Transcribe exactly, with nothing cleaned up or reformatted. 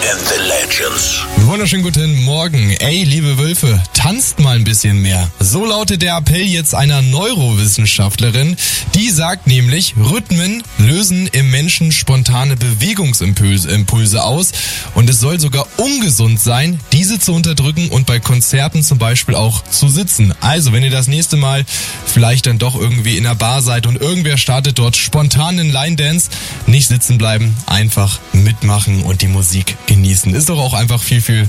and the Legends. Wunderschönen guten Morgen. Ey, liebe Wölfe, tanzt mal ein bisschen mehr. So lautet der Appell jetzt einer Neurowissenschaftlerin. Die sagt nämlich, Rhythmen lösen im Menschen spontane Bewegungsimpulse Impulse aus und es soll sogar ungesund sein, diese zu unterdrücken und bei Konzerten zum Beispiel auch zu sitzen. Also, wenn ihr das nächste Mal vielleicht dann doch irgendwie in einer Bar seid und irgendwer startet dort spontan einen Line-Dance, nicht sitzen bleiben, einfach mitmachen und die Musik genießen. Ist doch auch einfach viel, viel